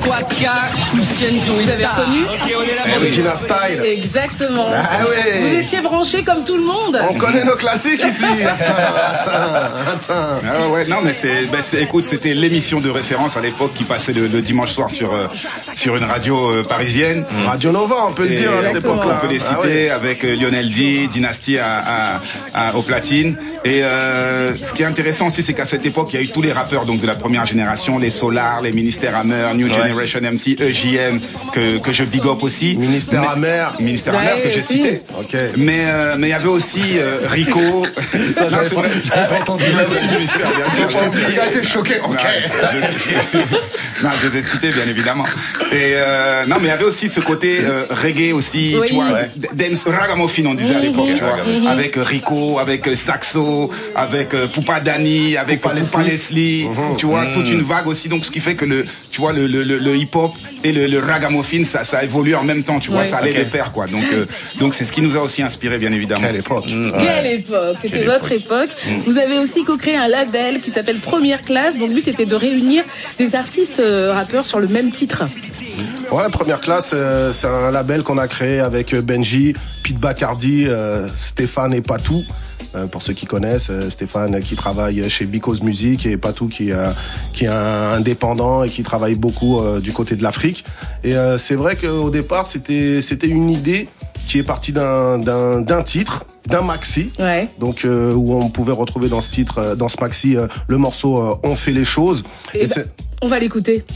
Quacca, Lucienzo, vous avez reconnu? Regina Style. Exactement. Ah ouais. Vous étiez branchés comme tout le monde. On connaît nos classiques ici. Attends. Ah ouais, non mais écoute, c'était l'émission de référence à l'époque qui passait le dimanche soir sur une radio parisienne. Radio Nova, on peut le dire à cette époque-là. On peut les citer avec Lionel D, Dynasty au platine. Et ce qui est intéressant aussi, c'est qu'à cette époque, il y a eu tous les rappeurs donc de la première génération, les Solar, les Ministère Hammer, New Generation MC, EJM, que je big up aussi. Ministère Hammer que j'ai cité. Okay. Mais il y avait aussi Rico. J'avais pas entendu. Il a été choqué. Ok. Non, je les ai cités bien évidemment. Et non, mais il y avait aussi ce côté reggae aussi, tu vois, dance ragamuffin on disait à l'époque, tu vois, avec Rico, avec Saxo, avec Poupa Dani, avec Poupa Leslie, tu vois, toute une vague aussi. Donc ce qui fait que le hip-hop et le ragamuffin, ça évolue en même temps, tu vois, ça allait de pair, quoi. Donc c'est ce qui nous a aussi inspiré, bien évidemment. Quelle époque. Quelle époque. C'était votre époque. Vous avez aussi co-créé un label qui s'appelle Première Classe, dont le but était de réunir des artistes rappeurs sur le même titre. Ouais, Première Classe, c'est un label qu'on a créé avec Benji, Pete Bacardi, Stéphane et Patou. Pour ceux qui connaissent, Stéphane qui travaille chez Because Music et Patou qui est un indépendant et qui travaille beaucoup du côté de l'Afrique. Et c'est vrai qu'au départ, c'était une idée qui est partie d'un titre, d'un maxi. Ouais. Donc où on pouvait retrouver dans ce titre, dans ce maxi, le morceau On fait les choses. On va l'écouter.